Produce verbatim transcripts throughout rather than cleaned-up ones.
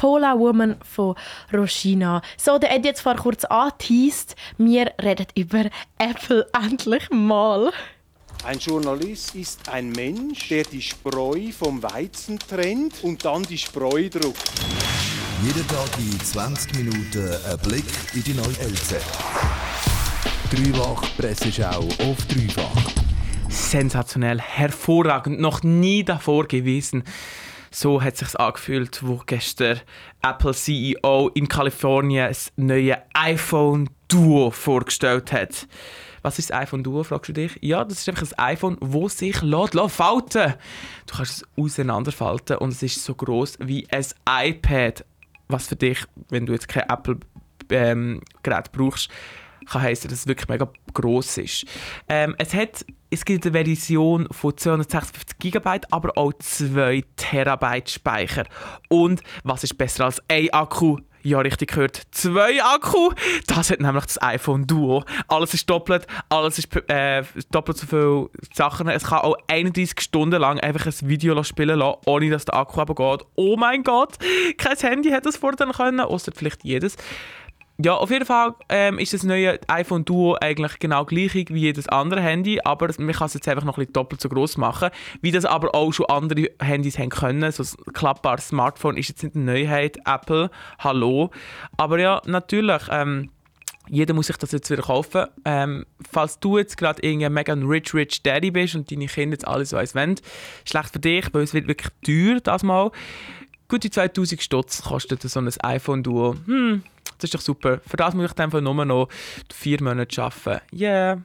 Pola Woman von Roshina. So, der hat jetzt vor kurz angeteased, wir reden über Apple endlich mal. Ein Journalist ist ein Mensch, der die Spreu vom Weizen trennt und dann die Spreu druckt. Jeden Tag in zwanzig Minuten ein Blick in die neue L Z. Dreifach Presseschau auf Dreifach. Sensationell, hervorragend, noch nie davor gewesen. So hat es sich angefühlt, wo gestern Apple C E O in Kalifornien das neue iPhone Duo vorgestellt hat. Was ist das iPhone Duo, fragst du dich? Ja, das ist einfach ein iPhone, das sich lässt, lässt falten. Du kannst es auseinanderfalten und es ist so gross wie ein iPad. Was für dich, wenn du jetzt kein Apple-Gerät ähm, brauchst, kann heissen, dass es wirklich mega gross ist. Ähm, es, hat, es gibt eine Version von zweihundertsechsundfünfzig Gigabyte, aber auch zwei Terabyte Speicher. Und was ist besser als ein Akku? Ja, richtig gehört, zwei Akku. Das hat nämlich das iPhone Duo. Alles ist doppelt, alles ist äh, doppelt so viele Sachen. Es kann auch einunddreißig Stunden lang einfach ein Video spielen lassen, ohne dass der Akku runtergeht. Oh mein Gott, kein Handy hätte das vorher können, außer vielleicht jedes. Ja, auf jeden Fall ähm, ist das neue iPhone Duo eigentlich genau gleich wie jedes andere Handy, aber man kann es jetzt einfach noch ein bisschen doppelt so gross machen, wie das aber auch schon andere Handys haben können. So ein klappbares Smartphone ist jetzt nicht eine Neuheit, Apple, hallo. Aber ja, natürlich, ähm, jeder muss sich das jetzt wieder kaufen. Ähm, falls du jetzt gerade irgendein mega rich, rich Daddy bist und deine Kinder jetzt alles so eins wollen, schlecht für dich, weil es wird wirklich teuer, das mal. Gute zweitausend Stutz kostet so ein iPhone Duo. Hm, das ist doch super. Für das muss ich dann nur noch vier Monate arbeiten. Yeah.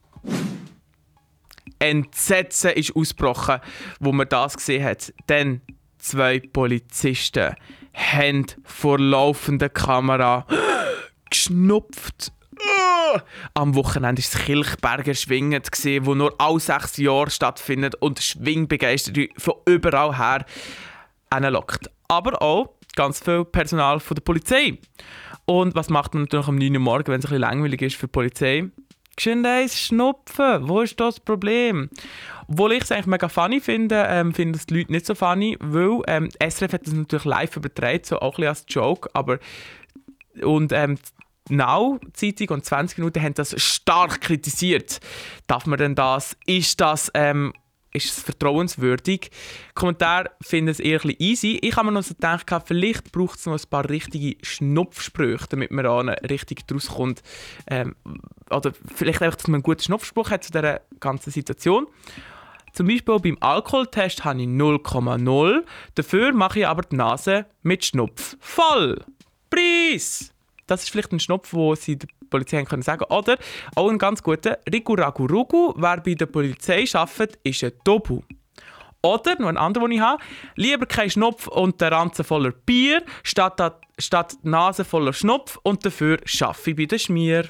Entsetzen ist ausgebrochen, wo man das gesehen hat. Denn zwei Polizisten haben vor laufender Kamera geschnupft. Am Wochenende war das Kilchberger Schwingen, das nur alle sechs Jahre stattfindet und Schwingbegeisterte von überall her hinlockt. Aber auch ganz viel Personal von der Polizei. Und was macht man natürlich am neun Uhr morgens, wenn es ein bisschen langweilig ist für die Polizei? Geschwind eins schnupfen. Wo ist das Problem? Obwohl ich es eigentlich mega funny finde, ähm, finden es die Leute nicht so funny, weil ähm, S R F hat das natürlich live übertragen, so auch ein bisschen als Joke. Aber und ähm, Now, Zeitung und zwanzig Minuten haben das stark kritisiert. Darf man denn das? Ist das ähm, ist es vertrauenswürdig? Kommentar finden es eher ein bisschen easy. Ich habe mir noch so gedacht, vielleicht braucht es noch ein paar richtige Schnupfsprüche, damit man auch richtig draus kommt. Ähm, oder vielleicht einfach, dass man einen guten Schnupfspruch hat zu dieser ganzen Situation. Zum Beispiel beim Alkoholtest habe ich null Komma null. Dafür mache ich aber die Nase mit Schnupf voll. Preis! Das ist vielleicht ein Schnupf, den sie der Polizei können sagen können. Oder auch ein ganz guter Rigu Ragu Rugu. Wer bei der Polizei arbeitet, ist ein Tobu. Oder, noch ein anderer, den ich habe. Lieber kein Schnupf und der Ranzen voller Bier, statt, statt die Nase voller Schnupf und dafür arbeite ich bei der Schmier.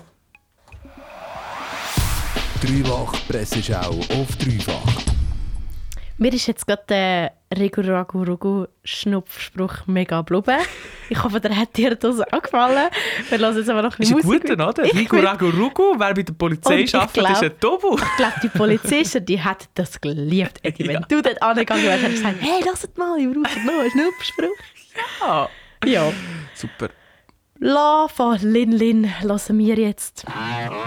Dreifach Presseschau auf Dreifach. Mir ist jetzt gerade der Rigu Ragu Rugu Schnupfspruch mega blubben. Ich hoffe, der hat dir das auch gefallen. Wir hören jetzt aber noch ein bisschen Musik. Ist ein guter, oder? Rigu Ragu Rugu, wer bei der Polizei arbeitet, ist ein Tobu. Ich glaube, die Polizisten, die hätten das geliebt. Wenn ja. du dort angegangen wärst, hättest du gesagt, hey, lasst mal, ich brauche noch einen Schnupfspruch. Ja. Ja. Super. La von Lin Lin hören wir jetzt.